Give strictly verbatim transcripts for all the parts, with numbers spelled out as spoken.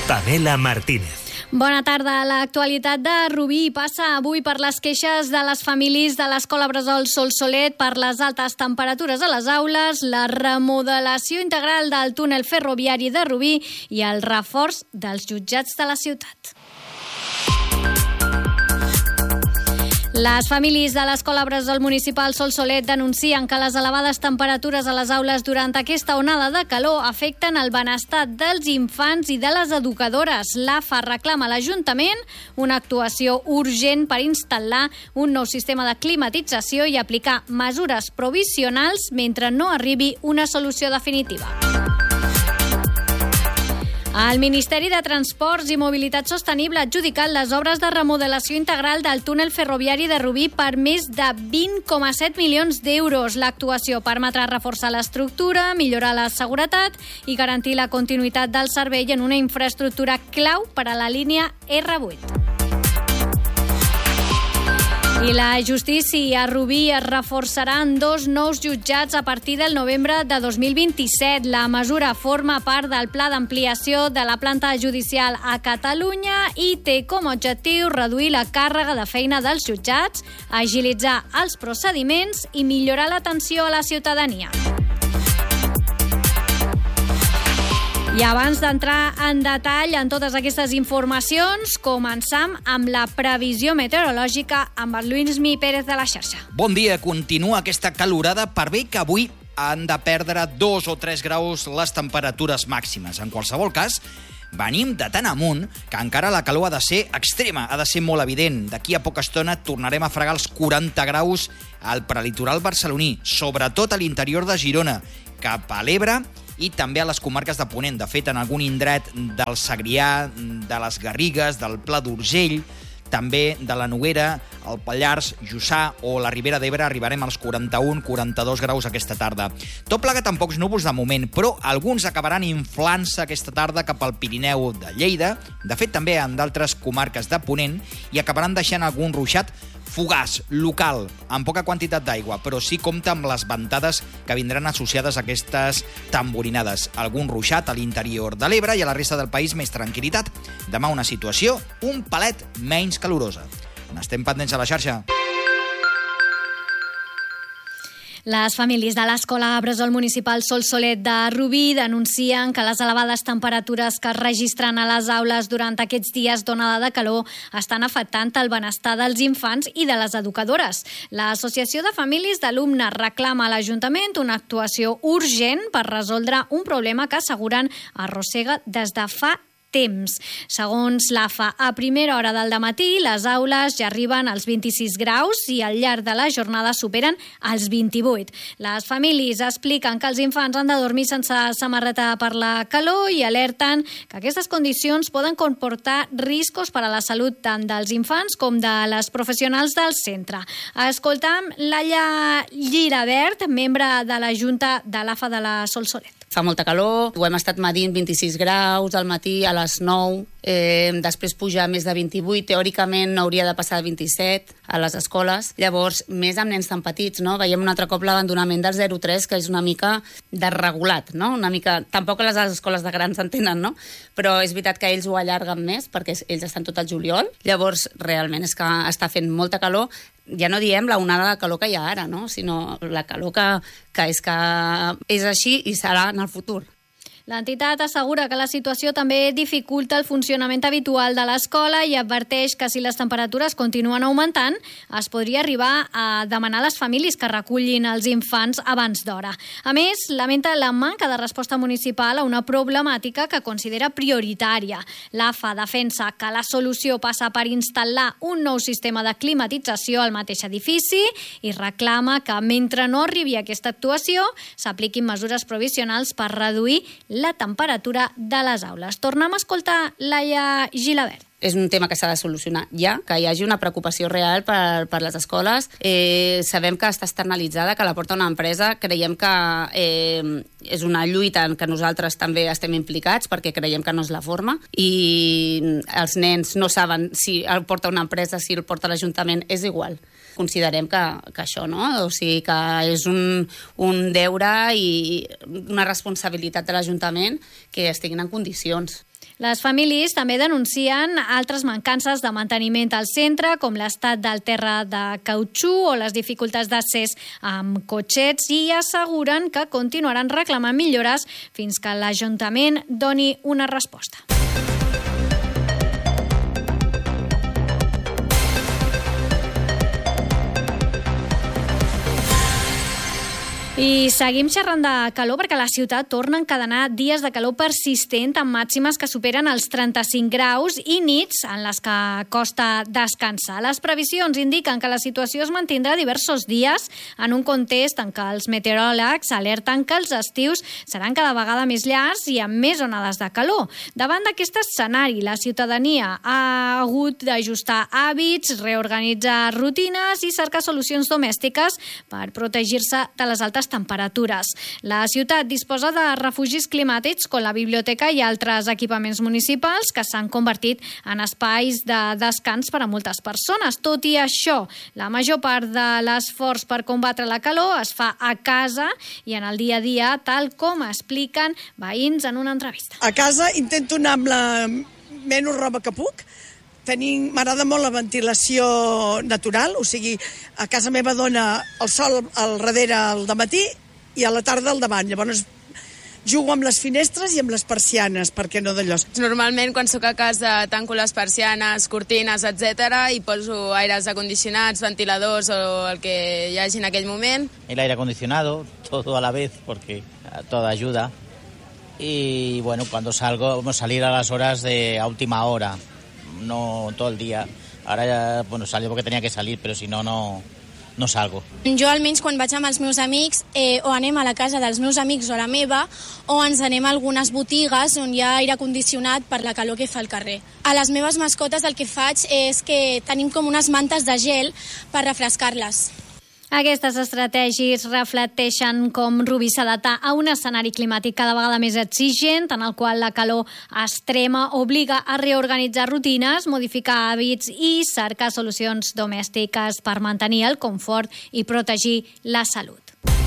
Pamela Martínez. Bona tarda. L'actualitat de Rubí passa avui per les queixes de les famílies de l'Escola Bressol Solsolet per les altes temperatures a les aules, la remodelació integral del túnel ferroviari de Rubí i el reforç dels jutjats de la ciutat. Les famílies de l'Escola Bressol Municipal Solsolet denuncien que les elevades temperatures a les aules durant aquesta onada de calor afecten el benestar dels infants i de les educadores. L'A F A reclama a l'Ajuntament una actuació urgent per instal·lar un nou sistema de climatització i aplicar mesures provisionals mentre no arribi una solució definitiva. El Ministeri de Transports i Mobilitat Sostenible ha adjudicat les obres de remodelació integral del túnel ferroviari de Rubí per més de vint coma set milions d'euros. L'actuació permetrà reforçar l'estructura, millorar la seguretat i garantir la continuïtat del servei en una infraestructura clau per a la línia erre vuit. I la justícia a Rubí es reforçarà en dos nous jutjats a partir del novembre de dos mil vint-i-set. La mesura forma part del pla d'ampliació de la planta judicial a Catalunya i té com a objectiu reduir la càrrega de feina dels jutjats, agilitzar els procediments i millorar l'atenció a la ciutadania. I abans d'entrar en detall en totes aquestes informacions, començam amb la previsió meteorològica amb el Lluïsmi Pérez de la xarxa. Bon dia, continua aquesta calorada per bé que avui han de perdre dos o tres graus les temperatures màximes. En qualsevol cas, venim de tan amunt que encara la calor ha de ser extrema, ha de ser molt evident. D'aquí a poca estona tornarem a fregar els quaranta graus al prelitoral barceloní, sobretot a l'interior de Girona, cap a l'Ebre i també a les comarques de Ponent. De fet, en algun indret del Segrià, de les Garrigues, del Pla d'Urgell, també de la Noguera, el Pallars, Jussà o la Ribera d'Ebre arribarem als quaranta-un quaranta-dos graus aquesta tarda. Tot plegat amb pocs núvols de moment, però alguns acabaran inflant-se aquesta tarda cap al Pirineu de Lleida, de fet també en d'altres comarques de Ponent, i acabaran deixant algun ruixat fugaç, local, amb poca quantitat d'aigua, però sí compta amb les ventades que vindran associades a aquestes tamborinades. Algun ruixat a l'interior de l'Ebre i a la resta del país més tranquil·litat. Demà una situació un palet menys calorosa. N'estem pendents a la xarxa. Les famílies de l'Escola Bressol Municipal Solsolet de Rubí denuncien que les elevades temperatures que es registren a les aules durant aquests dies d'onada de calor estan afectant el benestar dels infants i de les educadores. L'Associació de Famílies d'Alumnes reclama a l'Ajuntament una actuació urgent per resoldre un problema que asseguren arrossega des de fa temps. Segons l'A F A, a primera hora del dematí, les aules ja arriben als vint-i-sis graus i al llarg de la jornada superen els vint-i-vuit. Les famílies expliquen que els infants han de dormir sense samarreta per la calor i alerten que aquestes condicions poden comportar riscos per a la salut tant dels infants com de les professionals del centre. Escoltam Laia Girabert, membre de la Junta de l'A F A de la Solsolet. Fa molta calor, ho hem estat medint vint-i-sis graus al matí a les nou, eh, després puja a més de vint-i-vuit, teòricament no hauria de passar de vint-i-set a les escoles. Llavors, més amb nens tan petits, no? Veiem un altre cop l'abandonament del zero tres, que és una mica desregulat, no? Una mica, tampoc les escoles de grans entenen, no? Però és veritat que ells ho allarguen més, perquè ells estan tot al juliol. Llavors, realment és que està fent molta calor. Ja no diem la onada de calor que hi ha ara, no? Sinó la calor que, que és que és així i serà en el futur. L'entitat assegura que la situació també dificulta el funcionament habitual de l'escola i adverteix que si les temperatures continuen augmentant, es podria arribar a demanar a les famílies que recullin els infants abans d'hora. A més, lamenta la manca de resposta municipal a una problemàtica que considera prioritària. L'A F A defensa que la solució passa per instal·lar un nou sistema de climatització al mateix edifici i reclama que mentre no arribi aquesta actuació s'apliquin mesures provisionals per reduir la temperatura de les aules. Tornem a escoltar Laia Gilabert. És un tema que s'ha de solucionar ja, que hi hagi una preocupació real per, per les escoles. Eh, sabem que està externalitzada, que la porta una empresa. Creiem que eh, és una lluita en què nosaltres també estem implicats perquè creiem que no és la forma i els nens no saben si el porta una empresa, si el porta l'Ajuntament, és igual. Considerem que, que això, no? O sigui, que és un, un deure i una responsabilitat de l'Ajuntament que estiguin en condicions. Les famílies també denuncien altres mancances de manteniment al centre, com l'estat del terra de cautxú o les dificultats d'accés amb cotxets, i asseguren que continuaran reclamant millores fins que l'Ajuntament doni una resposta. I seguim xerrant de calor perquè la ciutat torna a encadenar dies de calor persistent amb màximes que superen els trenta-cinc graus i nits en les que costa descansar. Les previsions indiquen que la situació es mantindrà diversos dies en un context en què els meteoròlegs alerten que els estius seran cada vegada més llargs i amb més onades de calor. Davant d'aquest escenari, la ciutadania ha hagut d'ajustar hàbits, reorganitzar rutines i cercar solucions domèstiques per protegir-se de les altes temperatures. La ciutat disposa de refugis climàtics com la biblioteca i altres equipaments municipals que s'han convertit en espais de descans per a moltes persones. Tot i això, la major part de l'esforç per combatre la calor es fa a casa i en el dia a dia, tal com expliquen veïns en una entrevista. A casa intento anar amb la menys roba que puc. Tenim, m'agrada molt la ventilació natural, o sigui, a casa meva dona el sol al darrere al dematí i a la tarda al davant. Llavors jugo amb les finestres i amb les persianes, perquè no d'allò. Normalment, quan sóc a casa, tanco les persianes, cortines, etcètera, i poso aires acondicionats, ventiladors o el que hi hagi en aquell moment. El aire acondicionado, todo a la vez, porque todo ayuda. Y bueno, cuando salgo, vamos a salir a las horas de a última hora. No todo el día. Ahora ya, bueno, salgo porque tenía que salir, pero si no, no, no salgo. Jo almenys quan vaig amb els meus amics eh, o anem a la casa dels meus amics o a la meva o ens anem a algunes botigues on hi ha aire condicionat per la calor que fa al carrer. A les meves mascotes el que faig és que tenim com unes mantes de gel per refrescar-les. Aquestes estratègies reflecteixen com Rubí s'adapta a un escenari climàtic cada vegada més exigent, en el qual la calor extrema obliga a reorganitzar rutines, modificar hàbits i cercar solucions domèstiques per mantenir el confort i protegir la salut.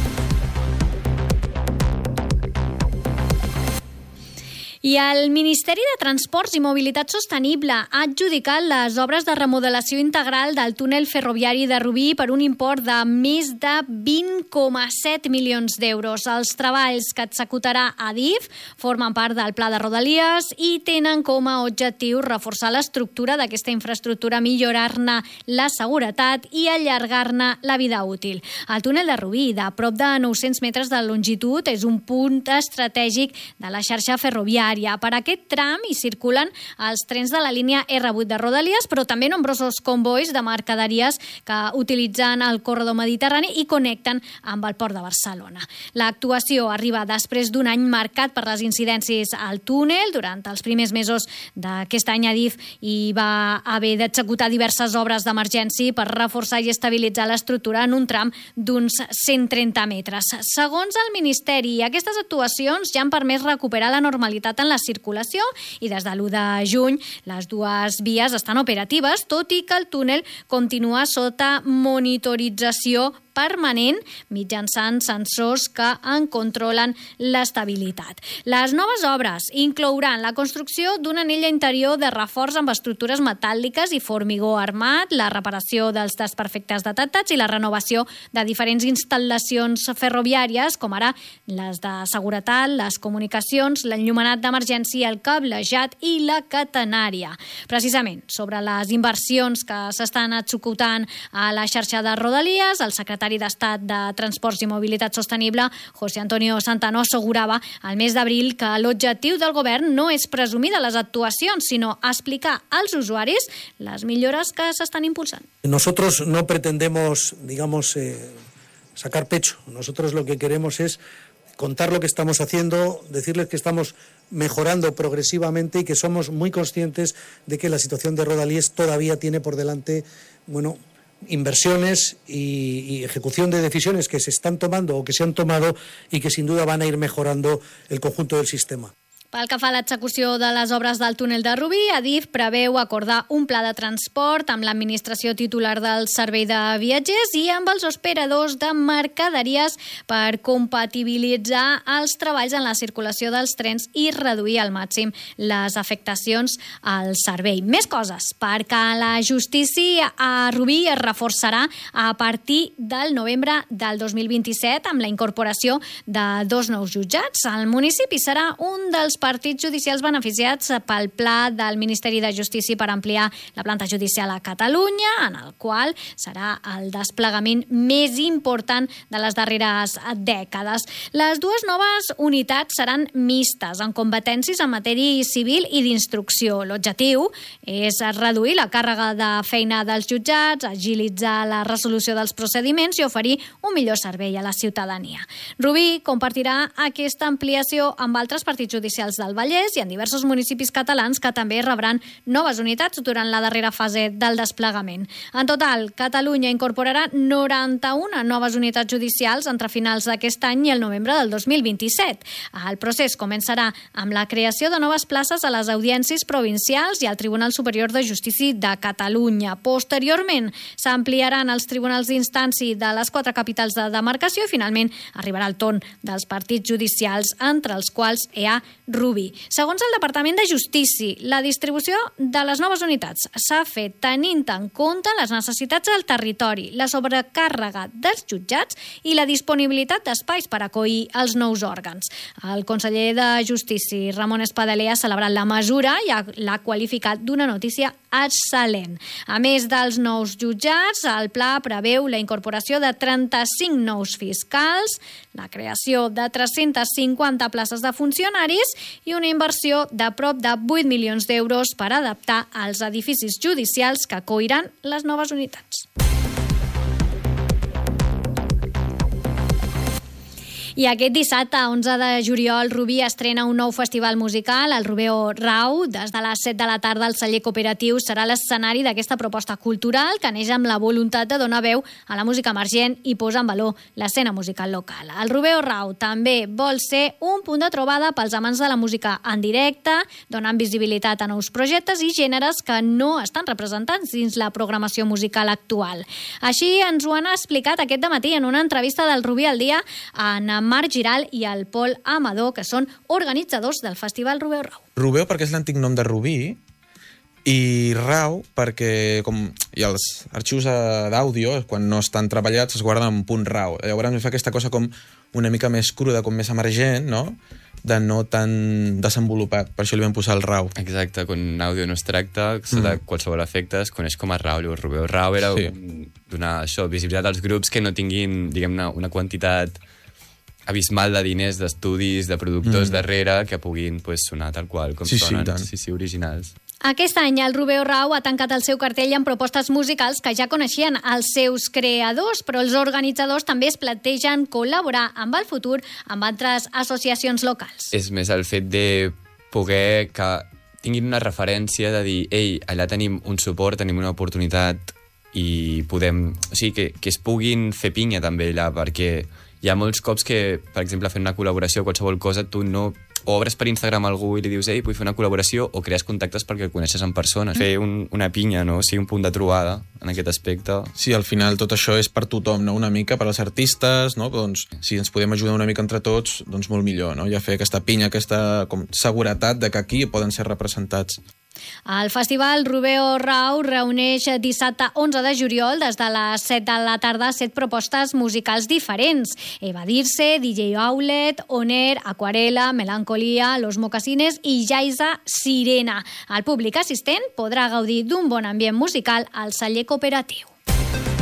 I el Ministeri de Transports i Mobilitat Sostenible ha adjudicat les obres de remodelació integral del túnel ferroviari de Rubí per un import de més de vint coma set milions d'euros. Els treballs que executarà Adif formen part del Pla de Rodalies i tenen com a objectiu reforçar l'estructura d'aquesta infraestructura, millorar-ne la seguretat i allargar-ne la vida útil. El túnel de Rubí, de prop de nou-cents metres de longitud, és un punt estratègic de la xarxa ferroviària. Per aquest tram hi circulen els trens de la línia erre vuit de Rodalies, però també nombrosos convois de mercaderies que utilitzen el corredor mediterrani i connecten amb el port de Barcelona. L'actuació arriba després d'un any marcat per les incidències al túnel. Durant els primers mesos d'aquest any, Adif hi va haver d'executar diverses obres d'emergència per reforçar i estabilitzar l'estructura en un tram d'uns cent trenta metres. Segons el Ministeri, aquestes actuacions ja han permès recuperar la normalitat en la circulació i des de l'u de juny les dues vies estan operatives, tot i que el túnel continua sota monitorització permanent mitjançant sensors que en controlen l'estabilitat. Les noves obres inclouran la construcció d'una anella interior de reforç amb estructures metàl·liques i formigó armat, la reparació dels desperfectes detectats i la renovació de diferents instal·lacions ferroviàries, com ara les de seguretat, les comunicacions, l'enllumenat d'emergència, el cablejat i la catenària. Precisament, sobre les inversions que s'estan executant a la xarxa de Rodalies, el secretari d'Estat de Transports i Mobilitat Sostenible, José Antonio Santano, assegurava al mes d'abril que l'objectiu del govern no és presumir de les actuacions, sinó explicar als usuaris les millores que s'estan impulsant. Nosotros no pretendemos, digamos, eh, sacar pecho. Nosotros lo que queremos es contar lo que estamos haciendo, decirles que estamos mejorando progresivamente y que somos muy conscientes de que la situación de Rodalies todavía tiene por delante, bueno, inversiones y, y ejecución de decisiones que se están tomando o que se han tomado y que sin duda van a ir mejorando el conjunto del sistema. Pel que fa a l'execució de les obres del túnel de Rubí, Adif preveu acordar un pla de transport amb l'administració titular del servei de viatgers i amb els operadors de mercaderies per compatibilitzar els treballs en la circulació dels trens i reduir al màxim les afectacions al servei. Més coses, perquè la justícia a Rubí es reforçarà a partir del novembre del dos mil vint-i-set amb la incorporació de dos nous jutjats. El municipi serà un dels partits judicials beneficiats pel pla del Ministeri de Justícia per ampliar la planta judicial a Catalunya, en el qual serà el desplegament més important de les darreres dècades. Les dues noves unitats seran mixtes, en competències en matèria civil i d'instrucció. L'objectiu és reduir la càrrega de feina dels jutjats, agilitzar la resolució dels procediments i oferir un millor servei a la ciutadania. Rubí compartirà aquesta ampliació amb altres partits judicials del Vallès i en diversos municipis catalans que també rebran noves unitats durant la darrera fase del desplegament. En total, Catalunya incorporarà noranta-una noves unitats judicials entre finals d'aquest any i el novembre del dos mil vint-i-set. El procés començarà amb la creació de noves places a les audiències provincials i al Tribunal Superior de Justícia de Catalunya. Posteriorment, s'ampliaran els tribunals d'instància de les quatre capitals de demarcació i finalment arribarà el torn dels partits judicials, entre els quals hi ha Rubí. Segons el Departament de Justícia, la distribució de les noves unitats s'ha fet tenint en compte les necessitats del territori, la sobrecàrrega dels jutjats i la disponibilitat d'espais per acollir els nous òrgans. El conseller de Justícia, Ramon Espadaler, ha celebrat la mesura i l'ha qualificat d'una notícia excel·lent. A més dels nous jutjats, el pla preveu la incorporació de trenta-cinc nous fiscals, la creació de tres-centes cinquanta places de funcionaris i una inversió de prop de vuit milions d'euros per adaptar els edificis judicials que acolliran les noves unitats. I aquest dissabte, onze de juliol, Rubí estrena un nou festival musical, el Rubeo Rau. Des de les set de la tarda, el celler cooperatiu serà l'escenari d'aquesta proposta cultural que neix amb la voluntat de donar veu a la música emergent i posar en valor l'escena musical local. El Rubeo Rau també vol ser un punt de trobada pels amants de la música en directe, donant visibilitat a nous projectes i gèneres que no estan representats dins la programació musical actual. Així ens ho han explicat aquest dematí en una entrevista del Rubí al dia en Marc Giral i el Pol Amador, que són organitzadors del Festival Rubeo Rau. Rubeo perquè és l'antic nom de Rubí i Rau perquè com hi ha els arxius d'àudio, quan no estan treballats es guarden en punt Rau. Llavors em fa aquesta cosa com una mica més cruda, com més emergent, no? De no tan desenvolupat. Per això li vam posar el Rau. Exacte, quan un àudio no es tracta, sota mm. qualsevol efecte es coneix com a Rau. Llavors Rubeo Rau era sí. donar això, visibilitat als grups que no tinguin, diguem-ne, una quantitat abismal de diners, d'estudis, de productors mm. darrere que puguin pues, sonar tal qual, com sí, sonen, sí, sí, sí, originals. Aquest any el Rubeo Rau ha tancat el seu cartell amb propostes musicals que ja coneixien els seus creadors, però els organitzadors també es plantegen col·laborar amb el futur amb altres associacions locals. És més el fet de poder que tinguin una referència de dir, ei, allà tenim un suport, tenim una oportunitat i podem... O sigui, que, que es puguin fer pinya també allà, perquè hi ha molts cops que, per exemple, fent una col·laboració o qualsevol cosa, tu no o obres per Instagram a algú i li dius ei, vull fer una col·laboració, o crees contactes perquè el coneixes en persona. Mm. Fer un, una pinya, no? O sigui, un punt de trobada en aquest aspecte. Sí, al final tot això és per tothom, no? Una mica per als artistes, no? Doncs, si ens podem ajudar una mica entre tots, doncs molt millor, no? Ja fer aquesta pinya, aquesta com, seguretat de que aquí poden ser representats. El Festival Rubeo Rau reuneix dissabte onze de juliol des de les set de la tarda set propostes musicals diferents. Evadirse, D J Outlet, Oner, Aquarela, Melancolia, Los Mocasines i Jaiza Sirena. El públic assistent podrà gaudir d'un bon ambient musical al celler cooperatiu.